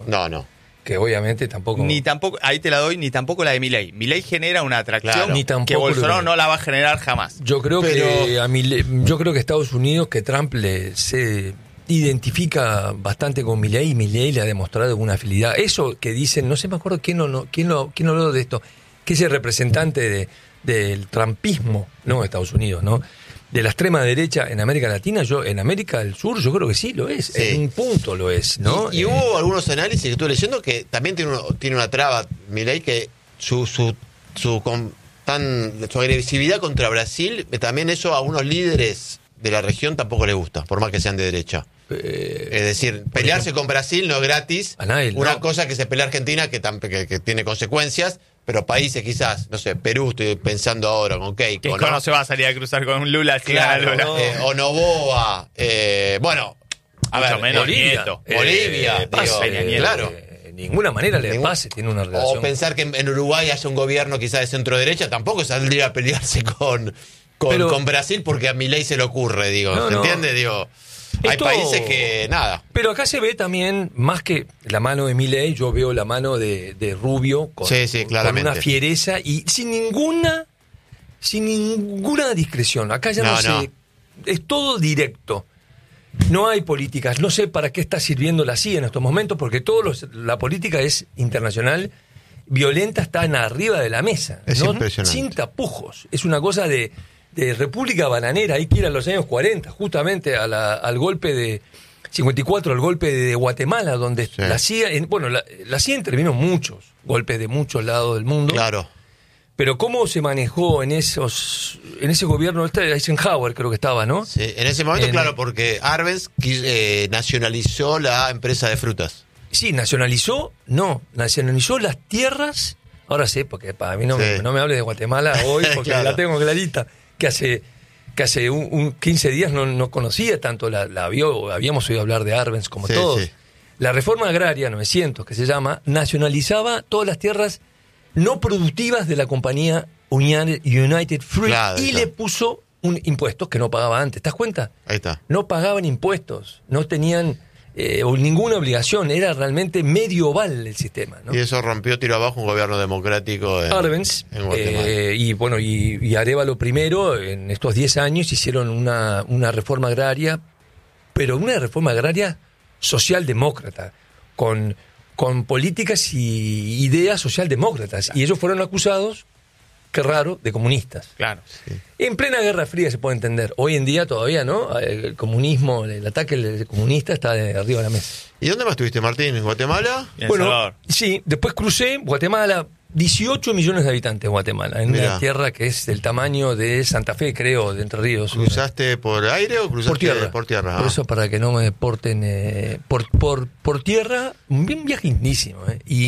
No. Que obviamente tampoco... Ni tampoco, ahí te la doy, ni tampoco la de Milei. Milei genera una atracción Claro. Ni tampoco que Bolsonaro lo- no la va a generar jamás. Yo creo yo creo que Estados Unidos, que Trump se identifica bastante con Milei, y Milei le ha demostrado una afinidad. Eso que dicen, no sé, me acuerdo quién habló de esto, que es el representante del trumpismo, no de Estados Unidos, ¿no? De la extrema derecha en América Latina, en América del Sur yo creo que sí lo es, Sí. en un punto lo es, ¿no? Y hubo algunos análisis que estuve leyendo que también tiene una traba, Milei, que su agresividad contra Brasil, también eso a unos líderes de la región tampoco les gusta, por más que sean de derecha. Es decir, pelearse con Brasil no es gratis. A nadie, Una no. cosa que se pelea Argentina que tiene consecuencias, pero países quizás, no sé, Perú, estoy pensando ahora con Keiko, Que no se va a salir a cruzar con un Lula si gana Claro, Lula. o Noboa, bueno, a Mucho ver, menos Bolivia. Nieto. Bolivia, Pase, digo, claro. de ninguna manera le pase, tiene una relación. O pensar que en Uruguay haya un gobierno quizás de centro derecha, tampoco saldría a pelearse con Brasil porque a Milei se le ocurre, digo, No, ¿se no. entiende? Digo, hay Esto- países que nada. Pero acá se ve también, más que la mano de Milei, yo veo la mano de Rubio con, Sí, con claramente. una fiereza y sin ninguna discreción. Acá ya No. es todo directo. No hay políticas. No sé para qué está sirviendo la CIA en estos momentos, porque la política es internacional, violenta, está arriba de la mesa. Es ¿no? impresionante. Sin tapujos. Es una cosa de República Bananera, hay que ir a los años 40, justamente al golpe de 54, al golpe de Guatemala, donde Sí. la CIA, la CIA intervino en muchos golpes de muchos lados del mundo. Claro. Pero cómo se manejó en ese gobierno, Eisenhower creo que estaba, ¿no? Sí, en ese momento, claro, porque Arbenz nacionalizó la empresa de frutas. Sí, nacionalizó las tierras. Ahora sí, porque para mí no Sí. me hables de Guatemala hoy, porque Claro. la tengo clarita, que hace 15 días no conocía tanto, habíamos oído hablar de Arbenz como Sí, todos. sí. La reforma agraria 900, que se llama, nacionalizaba todas las tierras no productivas de la compañía United Fruit, Claro, y claro. le puso impuestos que no pagaba antes. ¿Te das cuenta? Ahí está. No pagaban impuestos, no tenían ninguna obligación, era realmente medieval el sistema, ¿no? Y eso rompió tiro abajo un gobierno democrático Arbenz, en Guatemala. y Arévalo primero, en estos 10 años hicieron una reforma agraria, pero una reforma agraria socialdemócrata, con políticas y ideas socialdemócratas. Claro. Y ellos fueron acusados, qué raro, de comunistas. Claro. Sí. En plena Guerra Fría se puede entender. Hoy en día todavía, ¿no? El comunismo, el ataque comunista está de arriba de la mesa. ¿Y dónde más estuviste, Martín? ¿En Guatemala? Y en El Salvador. Sí, después crucé Guatemala, 18 millones de habitantes Guatemala, en Mirá. una tierra que es del tamaño de Santa Fe, creo, de Entre Ríos. ¿Cruzaste por aire o cruzaste Por tierra. Por Ah. eso, para que no me deporten por tierra, un viaje lindísimo.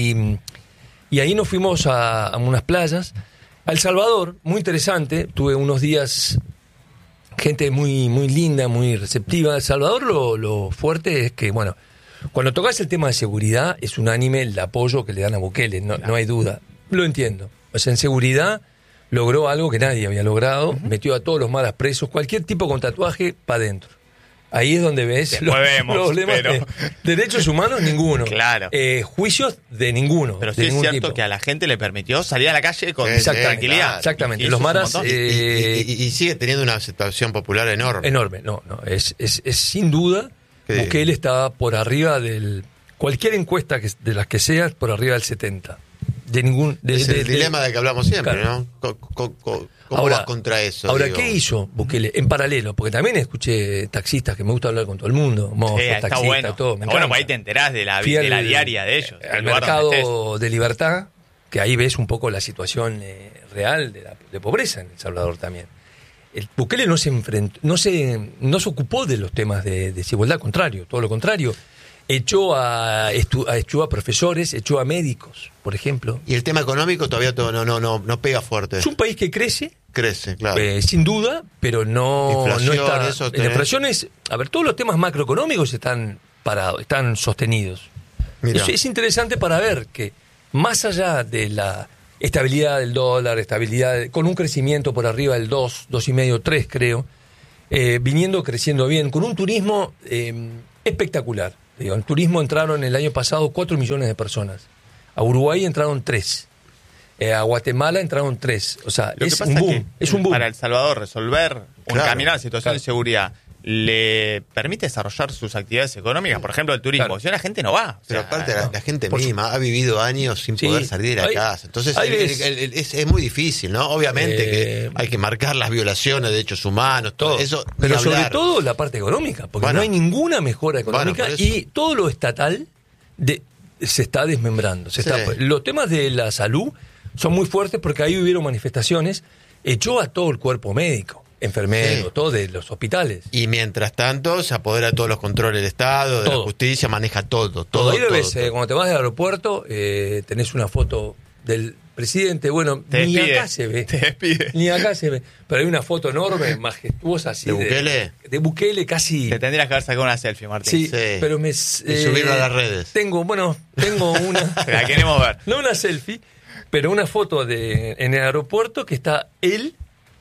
Y ahí nos fuimos a unas playas. A El Salvador, muy interesante, tuve unos días, gente muy, muy linda, muy receptiva. El Salvador lo fuerte es que, bueno, cuando tocas el tema de seguridad, es unánime el apoyo que le dan a Bukele, no hay duda. Lo entiendo. O sea, en seguridad logró algo que nadie había logrado, metió a todos los malas presos, cualquier tipo con tatuaje para adentro. Ahí es donde ves Después vemos, problemas pero- de derechos humanos, ninguno. Claro. Juicios de ninguno. Pero de sí es ningún cierto tipo. que a la gente le permitió salir a la calle con tranquilidad. Exactamente. Y Los eso es un maras montón. Y sigue teniendo una aceptación popular enorme. enorme. No, es sin duda ¿Qué? Bukele está por arriba del cualquier encuesta de las que sea, por arriba del 70. De ningún Es el dilema del que hablamos siempre, Claro. ¿no? ¿Cómo vas contra eso? Ahora, digo? ¿qué hizo Bukele? En paralelo, porque también escuché taxistas que me gusta hablar con todo el mundo, mozos, Está taxistas, bueno. todo. Me Está bueno, encanta. porque ahí te enterás de la Fui de la al- diaria de ellos. Al del lugar donde estés. mercado de Libertad, que ahí ves un poco la situación real de pobreza en El Salvador también. El Bukele no se enfrentó, no se ocupó de los temas de desigualdad, al contrario, todo lo contrario. Echó a profesores, echó a médicos, por ejemplo. Y el tema económico todavía no pega fuerte. Es un país que crece, Crece, claro. sin duda, pero no Inflación, está. eso La tenés. inflación es. A ver, todos los temas macroeconómicos están parados, están sostenidos. Mirá. Es interesante para ver que, más allá de la estabilidad del dólar, con un crecimiento por arriba del 2,5, 3, creo, creciendo bien, con un turismo espectacular. Digo, en turismo entraron el año pasado 4 millones de personas. A Uruguay entraron 3. A Guatemala entraron 3. O sea, Lo es que pasa un boom. que Es un boom. para El Salvador resolver o encaminar la situación Claro. de seguridad le permite desarrollar sus actividades económicas, por ejemplo, el turismo. Claro. Si no, la gente no va. O Pero sea, aparte la gente por misma ha vivido años sin Sí. poder salir de la Hay- casa. Entonces hay veces- es muy difícil, ¿no? Obviamente que hay que marcar las violaciones de derechos humanos, todo eso. ni Pero sobre hablar. todo la parte económica, porque Bueno. no hay ninguna mejora económica Bueno, por eso. y todo lo estatal se está desmembrando. Sí. Los temas de la salud son muy fuertes porque ahí hubieron manifestaciones, echó a todo el cuerpo médico, enfermeros, Sí. todo de los hospitales. Y mientras tanto se apodera de todos los controles del Estado, de Todo. la justicia, maneja todo. Ahí ves, todo. cuando te vas del aeropuerto, tenés una foto del presidente, bueno, Te ni despide, acá se ve. te despide. Ni acá se ve. Pero hay una foto enorme, majestuosa así. ¿De Bukele? De Bukele casi. te tendrías que haber sacado una selfie, Martín. Sí, Sí. pero me. subirlo a las redes. Tengo una. La queremos ver. No una selfie, pero una foto en el aeropuerto que está él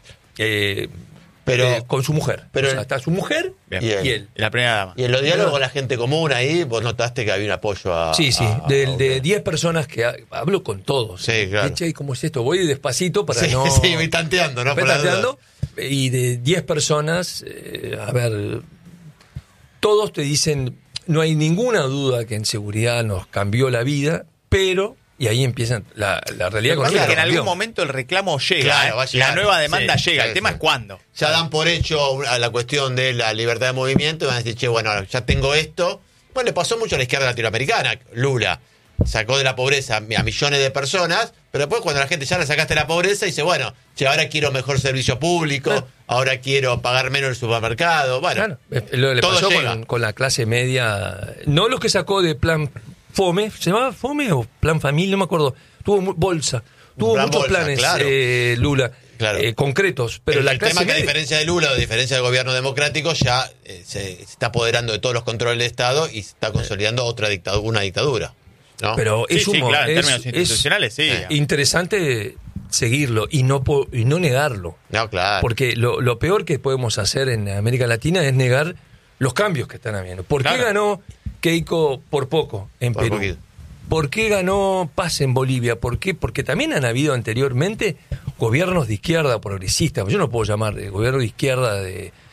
Pero- con su mujer. pero- O sea, está su mujer Bien. y él. Y la primera dama. Y en los diálogos con la gente común ahí, vos notaste que había un apoyo a... Sí, sí, de 10 personas que hablo con todos. Sí, claro. Che, ¿cómo es esto? Voy despacito para Sí, no... sí, voy tanteando, ¿no? Voy Por la tanteando, y de 10 personas, a ver, todos te dicen, no hay ninguna duda que en seguridad nos cambió la vida, pero, y ahí empiezan, la realidad Lo que pasa económica es que en cambió. algún momento el reclamo llega. Claro, va a llegar. La nueva demanda Sí, llega. sí, El tema sí. es cuándo. Ya dan por hecho a la cuestión de la libertad de movimiento y van a decir, che, bueno, ya tengo esto. Bueno, le pasó mucho a la izquierda latinoamericana. Lula sacó de la pobreza a millones de personas, pero después cuando la gente ya la sacaste de la pobreza, dice, bueno, che, ahora quiero mejor servicio público, Claro. ahora quiero pagar menos en el supermercado. Bueno, Claro, lo que le todo pasó llega. con la clase media, no lo que sacó de plan FOME, ¿se llamaba FOME o plan familia? No me acuerdo, tuvo bolsa, tuvo Plan muchos bolsa, planes, claro. Lula, Claro. concretos, pero el la clase tema que a media... diferencia de Lula o a diferencia del gobierno democrático ya se está apoderando de todos los controles del Estado y se está consolidando una dictadura. ¿no? Pero Sí, es sí, un claro, en términos institucionales, sí. interesante seguirlo y no negarlo. No, claro. Porque lo peor que podemos hacer en América Latina es negar los cambios que están habiendo. ¿Por qué Claro. ganó Keiko por poco en Por Perú? poquito. ¿Por qué ganó Paz en Bolivia? ¿Por qué? Porque también han habido anteriormente gobiernos de izquierda progresistas. Yo no puedo llamar gobierno de izquierda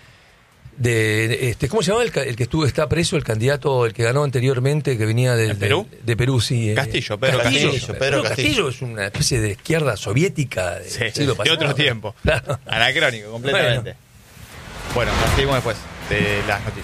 ¿cómo se llama el que está preso, el candidato, el que ganó anteriormente, que venía ¿En Perú? de Perú, sí. Castillo, Pedro Castillo. Pedro Pedro Castillo es una especie de izquierda soviética del Sí, siglo de pasado. otro tiempo. Claro. Anacrónico, completamente. Bueno, nos seguimos después de las noticias.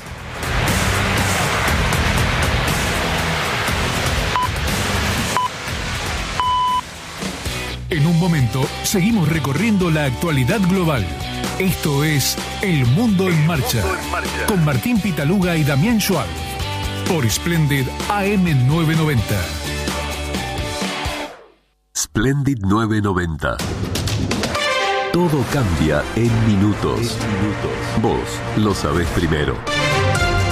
En un momento, seguimos recorriendo la actualidad global. Esto es El Mundo en Marcha, con Martín Pitaluga y Damián Schwab, por Splendid AM990. Splendid 990. Todo cambia en minutos. Vos lo sabés primero.